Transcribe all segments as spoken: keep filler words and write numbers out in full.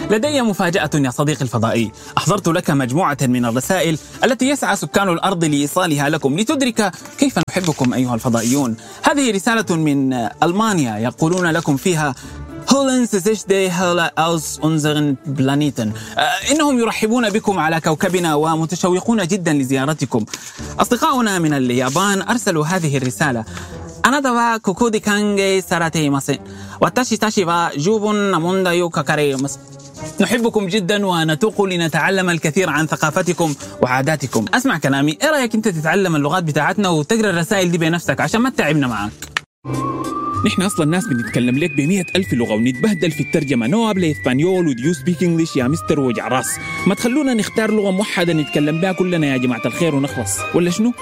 لدي مفاجأة يا صديقي الفضائي. أحضرت لك مجموعة من الرسائل التي يسعى سكان الأرض لإيصالها لكم لتدرك كيف نحبكم أيها الفضائيون. هذه رسالة من ألمانيا يقولون لكم فيها Holen Sie sich die Hölle aus unseren Planeten. إنهم يرحبون بكم على كوكبنا ومتشوقون جدا لزيارتكم. أصدقاؤنا من اليابان أرسلوا هذه الرسالة. أنا wa kokode kange sarate imasen. Watashi tashi wa jubun namondai o kakare. نحبكم جدا ونتوق لنتعلم الكثير عن ثقافتكم وعاداتكم. أسمع كلامي، إيه رأيك أنت تتعلم اللغات بتاعتنا وتقرأ الرسائل دي بنفسك عشان ما تتعبنا معاك؟ نحن أصلا الناس بنتكلم لك بمئة ألف لغة ونتبهدل في الترجمة. نو أبلا إسبانيول وديو سبيك إنجليش يا مستر وجع راس. ما تخلونا نختار لغة موحدة نتكلم بها كلنا يا جماعة الخير ونخلص، ولا شنو؟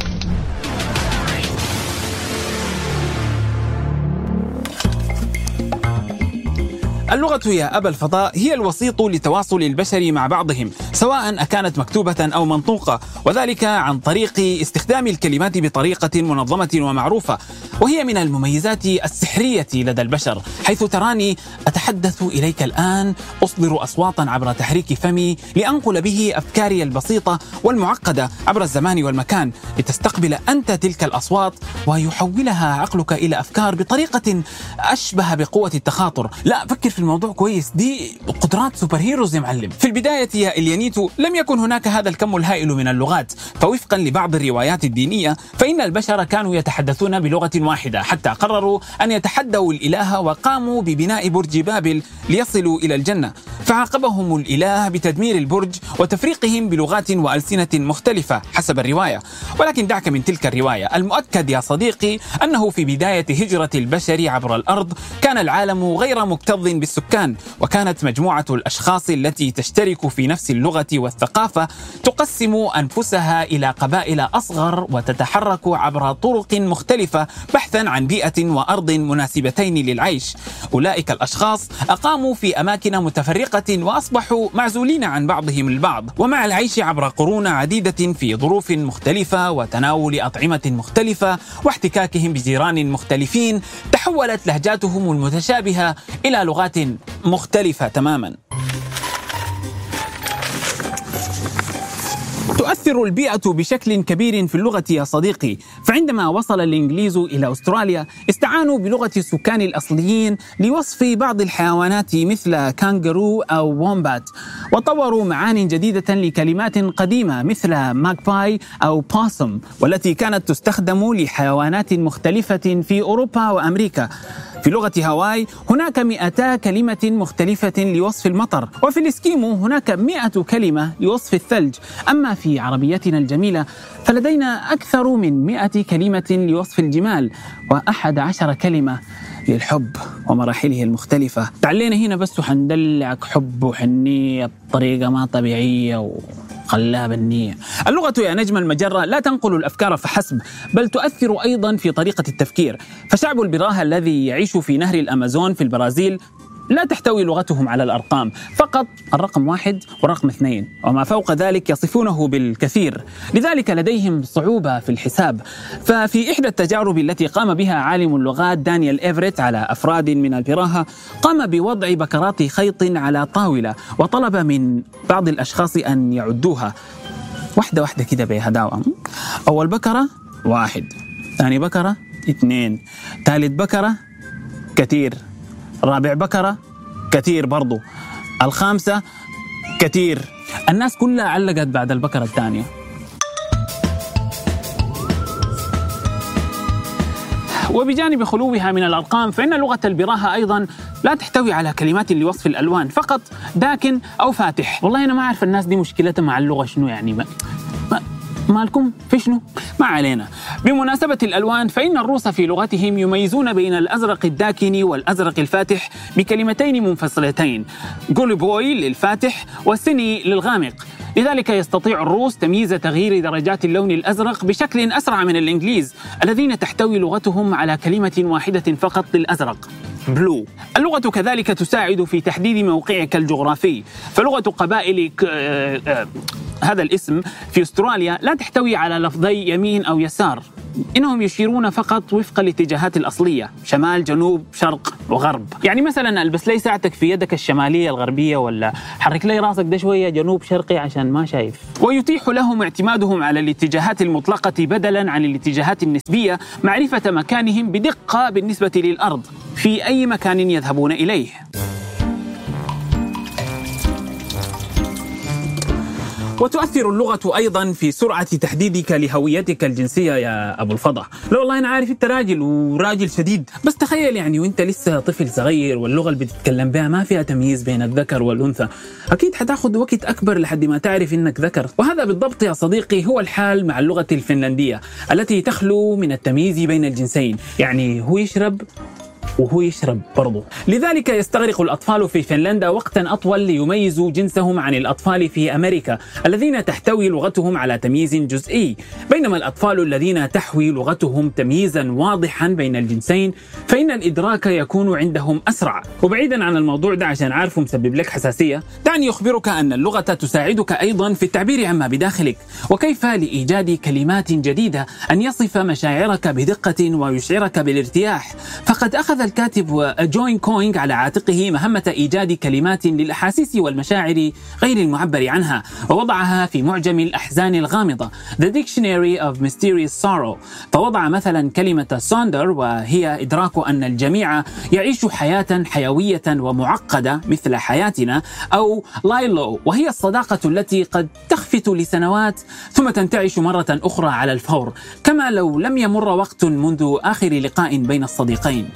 اللغة يا أبا الفضاء هي الوسيط لتواصل البشر مع بعضهم، سواء أكانت مكتوبة أو منطوقة، وذلك عن طريق استخدام الكلمات بطريقة منظمة ومعروفة. وهي من المميزات السحرية لدى البشر، حيث تراني أتحدث إليك الآن أصدر أصواتا عبر تحريك فمي لأنقل به أفكاري البسيطة والمعقدة عبر الزمان والمكان، لتستقبل أنت تلك الأصوات ويحولها عقلك إلى أفكار بطريقة أشبه بقوة التخاطر. لا، فكر في الموضوع كويس، دي قدرات سوبر هيروز يا معلم. في البداية يا إليانيتو لم يكن هناك هذا الكم الهائل من اللغات، فوفقا لبعض الروايات الدينية فإن البشر كانوا يتحدثون بلغة واحدة حتى قرروا أن يتحدوا الإله وقاموا ببناء برج بابل ليصلوا إلى الجنة، فعاقبهم الإله بتدمير البرج وتفريقهم بلغات وألسنة مختلفة حسب الرواية. ولكن دعك من تلك الرواية، المؤكد يا صديقي أنه في بداية هجرة البشر عبر الأرض كان العالم غير مكتظ بالسكان، وكانت مجموعة الأشخاص التي تشترك في نفس اللغة والثقافة تقسم أنفسها إلى قبائل أصغر وتتحرك عبر طرق مختلفة بحثا عن بيئة وأرض مناسبتين للعيش. أولئك الأشخاص أقاموا في أماكن متفرقة وأصبحوا معزولين عن بعضهم البعض، ومع العيش عبر قرون عديدة في ظروف مختلفة وتناول أطعمة مختلفة واحتكاكهم بجيران مختلفين، تحولت لهجاتهم المتشابهة إلى لغات مختلفة تماما. تؤثر البيئة بشكل كبير في اللغة يا صديقي، فعندما وصل الإنجليز إلى أستراليا استعانوا بلغة السكان الأصليين لوصف بعض الحيوانات مثل كانجرو أو وومبات، وطوروا معان جديدة لكلمات قديمة مثل ماغباي أو بوسم، والتي كانت تستخدم لحيوانات مختلفة في أوروبا وأمريكا. في لغة هاواي هناك مئتا كلمة مختلفة لوصف المطر، وفي الإسكيمو هناك مئة كلمة لوصف الثلج. أما في عربيتنا الجميلة فلدينا أكثر من مئة كلمة لوصف الجمال، وأحد عشر كلمة للحب ومراحله المختلفة. تعلينا هنا بس وحندلعك حب وحنية بطريقة ما طبيعية وخلاب النية. اللغة يا نجم المجرة لا تنقل الأفكار فحسب، بل تؤثر أيضا في طريقة التفكير. فشعب البراهة الذي يعيش في نهر الأمازون في البرازيل لا تحتوي لغتهم على الأرقام، فقط الرقم واحد والرقم اثنين، وما فوق ذلك يصفونه بالكثير، لذلك لديهم صعوبة في الحساب. ففي إحدى التجارب التي قام بها عالم اللغات دانيال إيفريت على أفراد من البراهة، قام بوضع بكرات خيط على طاولة وطلب من بعض الأشخاص أن يعدوها واحدة واحدة كده بهداوة. أول بكرة واحد، ثاني بكرة اثنين، ثالث بكرة كثير، رابع بكرة كثير برضو، الخامسة كثير. الناس كلها علقت بعد البكرة الثانية. وبجانب خلوها من الأرقام فإن لغة البراهة أيضا لا تحتوي على كلمات لوصف الألوان، فقط داكن أو فاتح. والله أنا ما أعرف الناس دي مشكلتها مع اللغة شنو يعني، ما مالكم في شنو؟ ما علينا. بمناسبة الألوان فإن الروس في لغتهم يميزون بين الأزرق الداكن والأزرق الفاتح بكلمتين منفصلتين، جوليبوي للفاتح وسيني للغامق. لذلك يستطيع الروس تمييز تغيير درجات اللون الأزرق بشكل أسرع من الإنجليز الذين تحتوي لغتهم على كلمة واحدة فقط للأزرق، بلو. اللغة كذلك تساعد في تحديد موقعك الجغرافي، فلغة قبائل ك... آه... آه... هذا الاسم في أستراليا لا تحتوي على لفظي يمين أو يسار، إنهم يشيرون فقط وفق الاتجاهات الأصلية، شمال جنوب شرق وغرب. يعني مثلا البس لي ساعتك في يدك الشمالية الغربية، ولا حرك لي راسك ده شوية جنوب شرقي عشان ما شايف. ويتيح لهم اعتمادهم على الاتجاهات المطلقة بدلا عن الاتجاهات النسبية معرفة مكانهم بدقة بالنسبة للأرض في أي مكان يذهبون إليه. وتؤثر اللغة أيضا في سرعة تحديدك لهويتك الجنسية يا أبو الفضاء. لا والله أنا عارف أنت راجل وراجل شديد، بس تخيل يعني وأنت لسه طفل صغير واللغة اللي بتتكلم بها ما فيها تمييز بين الذكر والأنثى، أكيد حتاخد وقت أكبر لحد ما تعرف إنك ذكر. وهذا بالضبط يا صديقي هو الحال مع اللغة الفنلندية التي تخلو من التمييز بين الجنسين، يعني هو يشرب وهو يشرب برضه. لذلك يستغرق الأطفال في فنلندا وقتا أطول ليميزوا جنسهم عن الأطفال في أمريكا الذين تحتوي لغتهم على تمييز جزئي، بينما الأطفال الذين تحوي لغتهم تمييزا واضحا بين الجنسين فإن الإدراك يكون عندهم أسرع. وبعيدا عن الموضوع ده عشان عارفه مسبب لك حساسية، دعني أخبرك أن اللغة تساعدك أيضا في التعبير عما بداخلك، وكيف لإيجاد كلمات جديدة أن يصف مشاعرك بدقة ويشعرك بالارتياح. فقد أخذ الكاتب جوين كوينغ على عاتقه مهمة إيجاد كلمات للأحاسيس والمشاعر غير المعبر عنها، ووضعها في معجم الأحزان الغامضة The Dictionary of Mysterious Sorrow. فوضع مثلا كلمة سوندر، وهي إدراك أن الجميع يعيش حياة حيوية ومعقدة مثل حياتنا، أو لايلو، وهي الصداقة التي قد تخفت لسنوات ثم تنتعش مرة أخرى على الفور، كما لو لم يمر وقت منذ آخر لقاء بين الصديقين.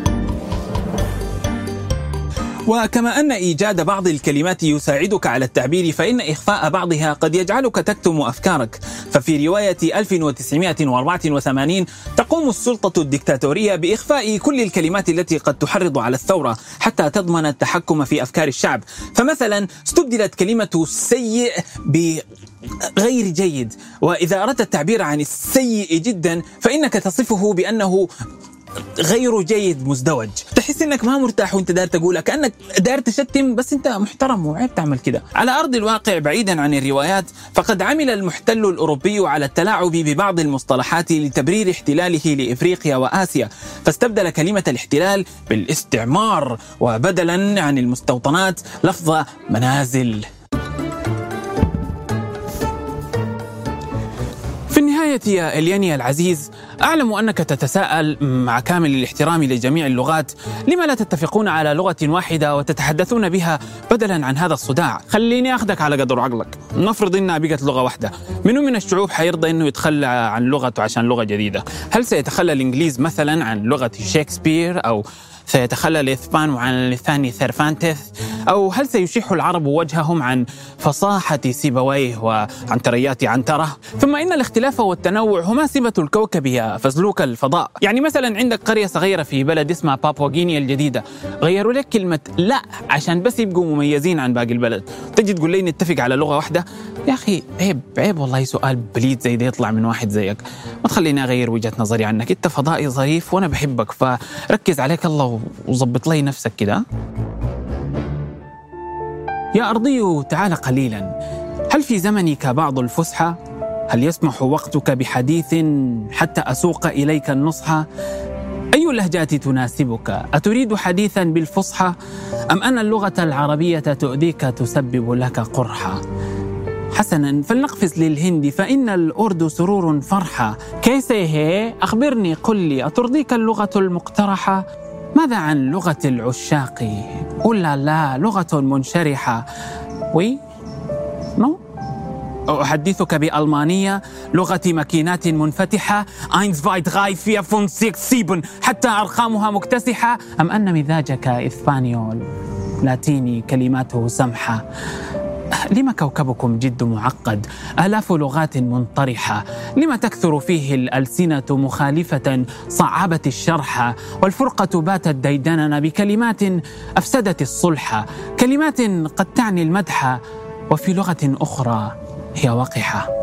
وكما أن إيجاد بعض الكلمات يساعدك على التعبير، فإن إخفاء بعضها قد يجعلك تكتم أفكارك. ففي رواية ألف وتسعمائة وأربعة وثمانين تقوم السلطة الدكتاتورية بإخفاء كل الكلمات التي قد تحرض على الثورة حتى تضمن التحكم في أفكار الشعب. فمثلا استبدلت كلمة سيء بغير جيد، وإذا أردت التعبير عن السيء جدا فإنك تصفه بأنه غير جيد مزدوج. تحس انك ما مرتاح وانت دار تقولها، كأنك دار تشتم بس انت محترم وعيب تعمل كده. على ارض الواقع بعيدا عن الروايات، فقد عمل المحتل الاوروبي على التلاعب ببعض المصطلحات لتبرير احتلاله لافريقيا واسيا، فاستبدل كلمة الاحتلال بالاستعمار، وبدلا عن المستوطنات لفظ منازل. في النهاية يا إلياني العزيز، أعلم أنك تتساءل مع كامل الاحترام لجميع اللغات لما لا تتفقون على لغة واحدة وتتحدثون بها بدلا عن هذا الصداع. خليني أخذك على قدر عقلك، نفرض إنها بقت لغة واحدة، منو من الشعوب حيرضى إنه يتخلى عن لغته عشان لغة جديدة؟ هل سيتخلى الإنجليز مثلا عن لغة شكسبير، أو سيتخلى الإسبان عن لسان سيرفانتس، أو هل سيشيح العرب وجههم عن فصاحة سيبويه وعنتريات عنترة؟ ثم إن الاختلاف والتنوع هما سمة الكوكب يا فزلوك الفضاء. يعني مثلا عندك قرية صغيرة في بلد اسمها بابوا غينيا الجديدة، غيروا لك كلمة لا عشان بس يبقوا مميزين عن باقي البلد. تجي تقول لي نتفق على لغة واحدة؟ يا أخي عيب عيب والله، سؤال بليد زي ده يطلع من واحد زيك. ما تخليني أغير وجهة نظري عنك، أنت فضائي ظريف وأنا بحبك، فركز عليك الله وظبط لي نفسك كده. يا أرضي تعال قليلا، هل في زمنك بعض الفسحة؟ هل يسمح وقتك بحديث حتى أسوق إليك النصح؟ أي اللهجات تناسبك؟ أتريد حديثا بالفصحى أم أن اللغة العربية تؤذيك تسبب لك قرحة؟ حسنا، فلنقفز للهند فإن الأرد سرور فرحة. كيسيه أخبرني قل لي، أترضيك اللغة المقترحة؟ ماذا عن لغة العشاق؟ أولا لا، لغة منشرحة. وي نو أحدثك بألمانية، لغة ماكينات منفتحة، eins zwei drei vier fünf sechs sieben حتى أرقامها مكتسحة. أم أن مزاجك إسبانيول لاتيني كلماته سمحة؟ لما كوكبكم جد معقد، آلاف لغات منطرحة، لما تكثر فيه الألسنة مخالفة صعبت الشرح، والفرقة باتت ديدننا بكلمات أفسدت الصلح، كلمات قد تعني المدح وفي لغة أخرى هي وقحة.